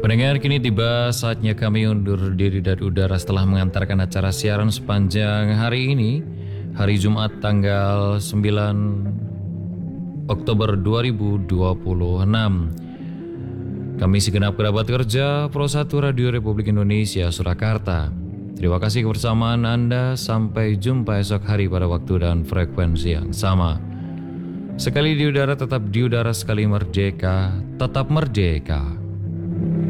Pendengar, kini tiba saatnya kami undur diri dari udara setelah mengantarkan acara siaran sepanjang hari ini, hari Jumat tanggal 9 Oktober 2026. Kami segenap kerabat kerja Pro 1 Radio Republik Indonesia Surakarta. Terima kasih kebersamaan Anda, sampai jumpa esok hari pada waktu dan frekuensi yang sama. Sekali di udara tetap di udara, sekali merdeka tetap merdeka.